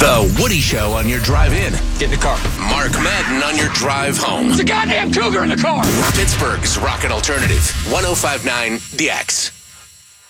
The Woody Show on your drive in. Get in the car. Mark Madden on your drive home. There's a goddamn cougar in the car. Pittsburgh's Rockin' Alternative. 105.9 The X.